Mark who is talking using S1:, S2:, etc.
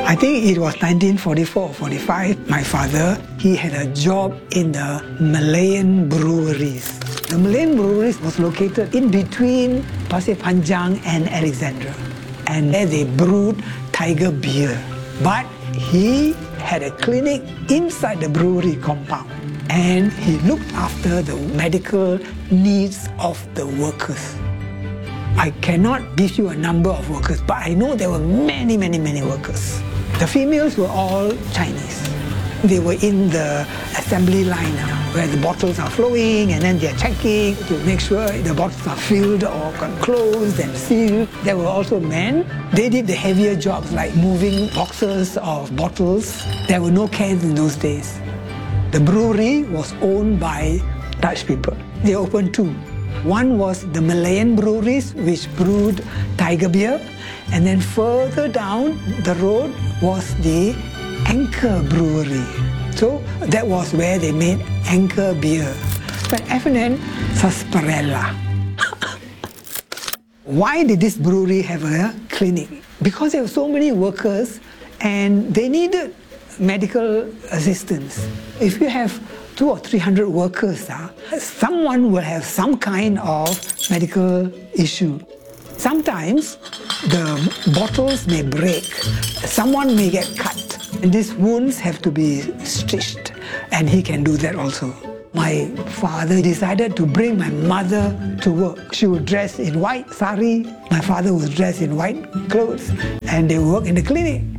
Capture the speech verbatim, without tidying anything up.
S1: I think it was nineteen forty-four or forty-five. My father, he had a job in the Malayan breweries. The Malayan breweries was located in between Pasir Panjang and Alexandra. And there they brewed Tiger beer. But he had a clinic inside the brewery compound. And he looked after the medical needs of the workers. I cannot give you a number of workers, but I know there were many, many, many workers. The females were all Chinese. They were in the assembly line where the bottles are flowing and then they're checking to make sure the bottles are filled or closed and sealed. There were also men. They did the heavier jobs like moving boxes of bottles. There were no cans in those days. The brewery was owned by Dutch people. They opened two. One was the Malayan breweries, which brewed Tiger beer. And then further down the road was the Anchor Brewery. So that was where they made Anchor beer. But F and N, sarsaparilla. Why did this brewery have a clinic? Because there were so many workers and they needed medical assistance. If you have two or three hundred workers, uh, someone will have some kind of medical issue. Sometimes the bottles may break, someone may get cut, and these wounds have to be stitched, and he can do that also. My father decided to bring my mother to work. She would dress in white sari, my father was dressed in white clothes, and they work in the clinic.